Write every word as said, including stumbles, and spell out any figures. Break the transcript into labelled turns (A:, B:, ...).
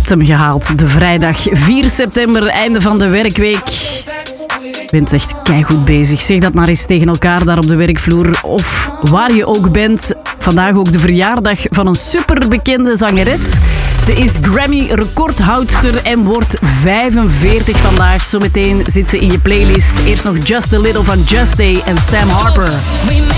A: hebt hem gehaald. De vrijdag vier september, einde van de werkweek. Je bent echt keigoed bezig. Zeg dat maar eens tegen elkaar daar op de werkvloer. Of waar je ook bent. Vandaag ook de verjaardag van een superbekende zangeres. Ze is Grammy-recordhoudster en wordt vijfenveertig vandaag. Zometeen zit ze in je playlist. Eerst nog Just a Little van Just Day en Sam Harper.